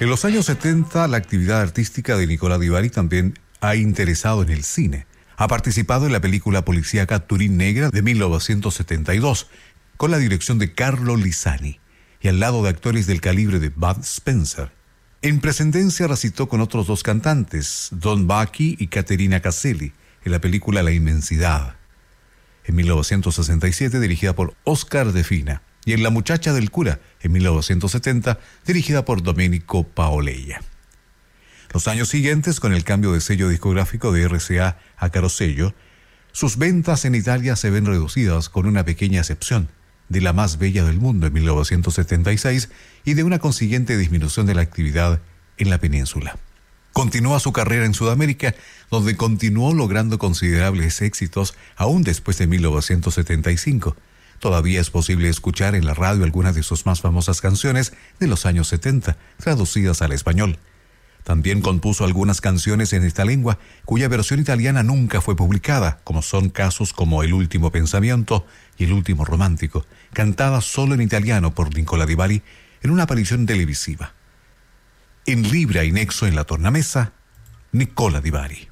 En los años 70, la actividad artística de Nicola Di Bari también ha interesado en el cine. Ha participado en la película policíaca Turín Negra de 1972, con la dirección de Carlo Lisani, y al lado de actores del calibre de Bud Spencer. En precedencia recitó con otros dos cantantes, Don Bucky y Caterina Caselli, en la película La Inmensidad. En 1967, dirigida por Oscar De Fina, y en La muchacha del cura, en 1970, dirigida por Domenico Paolella. Los años siguientes, con el cambio de sello discográfico de RCA a Carosello, sus ventas en Italia se ven reducidas, con una pequeña excepción, de La más bella del mundo en 1976 y de una consiguiente disminución de la actividad en la península. Continúa su carrera en Sudamérica, donde continuó logrando considerables éxitos aún después de 1975. Todavía es posible escuchar en la radio algunas de sus más famosas canciones de los años 70, traducidas al español. También compuso algunas canciones en esta lengua, cuya versión italiana nunca fue publicada, como son casos como El último pensamiento y El último romántico, cantadas solo en italiano por Nicola Di Bari en una aparición televisiva. En Libra y Nexo en la tornamesa, Nicola Di Bari.